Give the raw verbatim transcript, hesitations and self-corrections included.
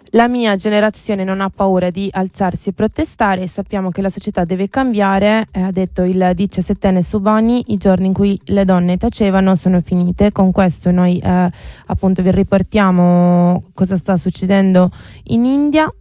La mia generazione non ha paura di alzarsi e protestare, sappiamo che la società deve cambiare, eh, ha detto il diciassettenne Sobhani. I giorni in cui le donne tacevano sono finite. Con questo noi eh, appunto vi riportiamo cosa sta succedendo in India.